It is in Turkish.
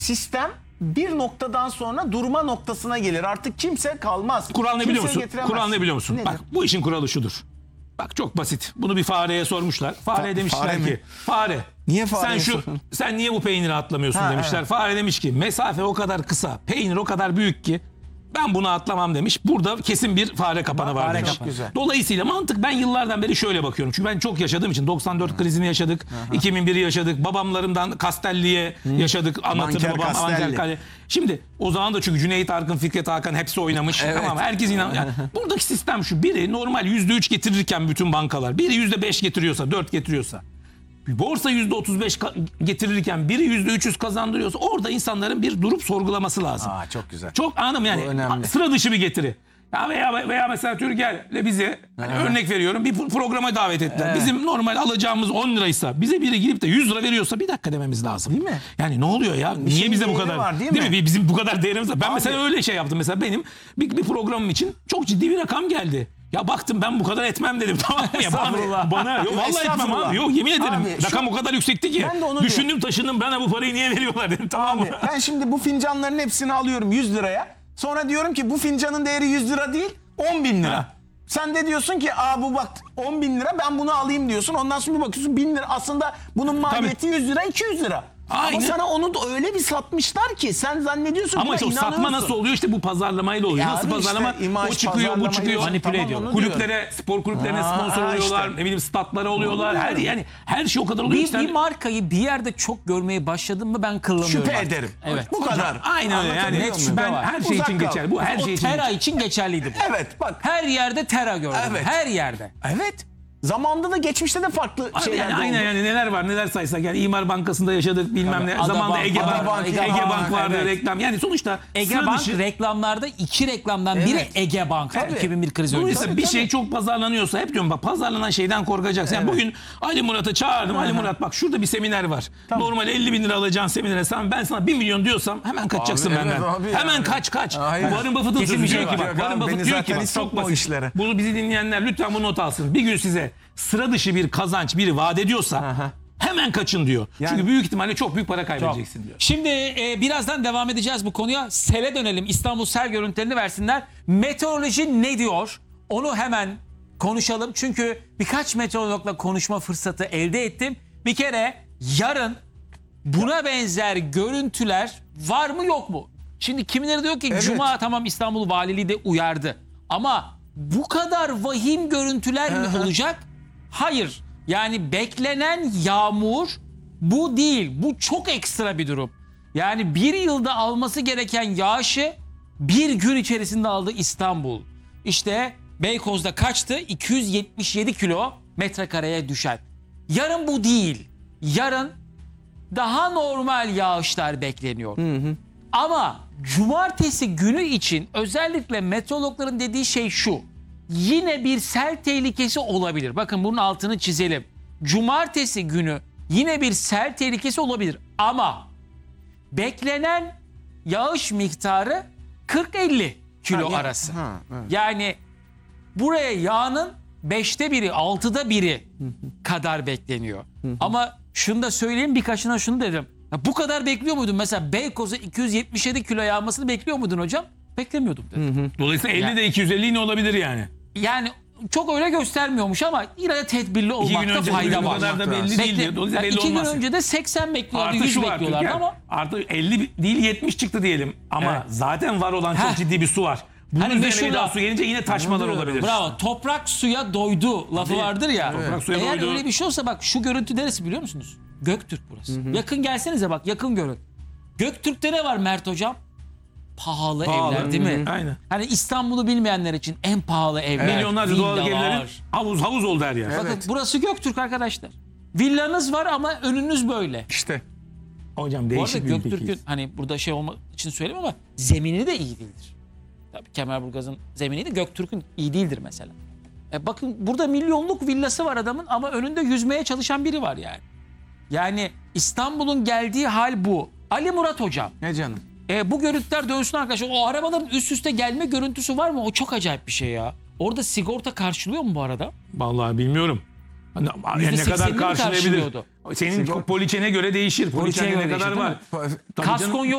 sistem bir noktadan sonra durma noktasına gelir. Artık kimse kalmaz. Kural ne biliyor musun? Getiremez. Kural ne biliyor musun? Nedir? Bak bu işin kuralı şudur. Bak çok basit. Bunu bir fareye sormuşlar. Fare demişler fare ki mi? fare. Niye fareye Sen niye bu peyniri atlamıyorsun Ha, demişler. evet. Fare demiş ki mesafe o kadar kısa, peynir o kadar büyük ki ben bunu atlamam demiş. Burada kesin bir fare kapanı var Fare demiş. kapanı. Güzel. Dolayısıyla mantık, ben yıllardan beri şöyle bakıyorum. Çünkü ben çok yaşadığım için 94 krizini yaşadık. 2001'i yaşadık. Babamlarımdan Kastelli'ye yaşadık. Anlatır Banker babam. Castelli. Banker. Şimdi o zaman da çünkü Cüneyt Arkın, Fikret Hakan hepsi oynamış. Tamam, herkes inan. Yani buradaki sistem şu. Biri normal %3 getirirken bütün bankalar, biri %5 getiriyorsa, 4 getiriyorsa, borsa %35 getirirken biri %300 kazandırıyorsa, orada insanların bir durup sorgulaması lazım. Aa, çok güzel. Çok anım yani. Bu önemli. Sıra dışı bir getiri. Ya veya mesela Türkiye'yle bize hani örnek veriyorum, bir programa davet ettiler. Bizim normal alacağımız 10 liraysa bize biri girip de 100 lira veriyorsa bir dakika dememiz lazım. Değil mi? Yani ne oluyor ya? Niye bize bu değeri kadar? var, değil değil mi? mi? Bizim bu kadar değerimiz var. Ben Abi. mesela öyle şey yaptım. Mesela benim bir programım için çok ciddi bir rakam geldi. Ya baktım ben bu kadar etmem dedim, tamam mı? Ya Estağfurullah. bana yok vallahi etmem Estağfurullah. abi. Yok, yemin ederim. Abi, rakam o kadar yüksekti ki. Ben de onu Düşündüm taşındım, bana bu parayı niye veriyorlar dedim, tamam mı? Abi, ben şimdi bu fincanların hepsini alıyorum 100 liraya. Sonra diyorum ki bu fincanın değeri 100 lira değil 10 bin lira. Sen de diyorsun ki bu bak 10 bin lira, ben bunu alayım diyorsun. Ondan sonra bir bakıyorsun 1000 lira. Aslında bunun maliyeti 100 lira 200 lira. Aynen. Ama sana onu da öyle bir satmışlar ki sen zannediyorsun. Ama buna işte o satma inanıyorsun. nasıl oluyor? İşte bu pazarlamayla oluyor. Ya nasıl abi pazarlama? işte imaj, O çıkıyor, bu pazarlama çıkıyor. diyorsun, Manipüle tamam, ediyor. onu Kulüplere, spor kulüplerine sponsor oluyorlar. işte. Ne bileyim statlara oluyorlar. Her diyorum. yani her şey o kadar oluyor. ki Bir sen- markayı bir yerde çok görmeye başladım mı ben kıllanıyorum Şüphe artık. ederim. Evet. Bu kadar. Aynen öyle yani. Anlatabiliyor muyum? Ben var. her şey Uzak için kal. geçer. Bu her O şey için tera geçer. için geçerliydi bu. Evet bak. Her yerde tera gördüm. Evet. Her yerde. Evet. Zamanında da geçmişte de farklı şeyler Yani, de oldu. aynen yani neler var neler saysak, yani İmar Bankası'nda yaşadık bilmem ne. Adabank, Zamanında Ege Adabank, Bank, Ege Ege Bank, Bank vardı, evet. reklam. Yani sonuçta Ege sıra Bank dışı. reklamlarda 2 reklamdan biri Evet. Ege Bank'ta Tabii. 2001 krizi öncesi. Dolayısıyla bir şey çok pazarlanıyorsa, hep diyorum bak, pazarlanan şeyden korkacaksın. Yani bugün Ali Murat'ı çağırdım. Ali Murat bak şurada bir seminer var. Normal 50 bin lira alacağın seminere ben sana 1 milyon diyorsam hemen kaçacaksın Abi, benden. evet abi Hemen yani. kaç. Hayır. Warren Buffett'ın Kesin sözü bir şey diyor ki var. bak. Warren Abi, Buffett beni diyor zaten ki hiç bak, çok sokma o basit. işlere. Bunu bizi dinleyenler lütfen bunu not alsın. Bir gün size sıra dışı bir kazanç biri vaat ediyorsa hemen kaçın diyor. Çünkü büyük ihtimalle çok büyük para kaybedeceksin diyor. Şimdi birazdan devam edeceğiz bu konuya. Sele dönelim. İstanbul sel görüntülerini versinler. Meteoroloji ne diyor? Onu hemen konuşalım. Çünkü birkaç meteorologla konuşma fırsatı elde ettim. Bir kere yarın buna benzer görüntüler var mı yok mu? Şimdi kimileri diyor ki Evet. Cuma tamam İstanbul Valiliği de uyardı. Ama bu kadar vahim görüntüler mi olacak? Hayır. Yani beklenen yağmur bu değil. Bu çok ekstra bir durum. Yani bir yılda alması gereken yağışı bir gün içerisinde aldı İstanbul. İşte Beykoz'da kaçtı? 277 kilo metrekareye düşen. Yarın bu değil. Yarın daha normal yağışlar bekleniyor. Ama cumartesi günü için özellikle meteorologların dediği şey şu. Yine bir sel tehlikesi olabilir. Bakın bunun altını çizelim. Cumartesi günü yine bir sel tehlikesi olabilir. Ama beklenen yağış miktarı 40-50 kilo arası. Yani buraya yağının 5'te 1'i, 6'da 1'i kadar bekleniyor. Ama şunu da söyleyeyim, birkaçına şunu dedim. Ya bu kadar bekliyor muydun? Mesela Beykoz'a 277 kilo yağmasını bekliyor muydun hocam? Beklemiyordum dedim. Dolayısıyla 50 de 250 yine olabilir yani. Yani çok öyle göstermiyormuş ama yine de tedbirli 2 gün olmakta önce fayda bu var. kadar da belli değil diyor. Dolayısıyla belli 2 gün olmaz. önce de 80 bekliyorlardı, Artı 100 şu var bekliyorlardı Türker, ama artık 50 değil 70 çıktı diyelim. Ama Evet. zaten var olan çok Heh. ciddi bir su var. Bunun Hani üzerine meşhur bir daha laf. su gelince yine taşmalar olabilir. bravo, toprak suya doydu lafı vardır ya. Toprak suya Eğer doydu. öyle bir şey olsa bak, şu görüntü neresi biliyor musunuz? Göktürk burası. Yakın gelsenize bak, yakın görün. Göktürk'te ne var Mert hocam? Pahalı evler değil mi? Aynen. Hani İstanbul'u bilmeyenler için en pahalı evler. Milyonlarca dolarlık villalar. evlerin havuz oldu her yer. Bakın burası Göktürk arkadaşlar. Villanız var ama önünüz böyle. İşte. Hocam Bu arada değişik bir Göktürk'ün ülkeyiz. hani burada şey olmak için söylemiyorum ama zemini de iyi değildir. Tabii Kemerburgaz'ın zemini de Göktürk'ün iyi değildir mesela. Bakın burada milyonluk villası var adamın ama önünde yüzmeye çalışan biri var yani. Yani İstanbul'un geldiği hal bu. Ali Murat hocam. Ne canım? Bu görüntüler dönsün arkadaşlar. O arabaların üst üste gelme görüntüsü var mı? O çok acayip bir şey ya. Orada sigorta karşılıyor mu bu arada? Vallahi bilmiyorum. Hani, yani ne %80'ini kadar mi karşılayabilir? karşılıyordu? Senin poliçene göre değişir. Poliçeye Poliçene göre ne kadar değişir, var? değil Tabii canım. Kaskon yok.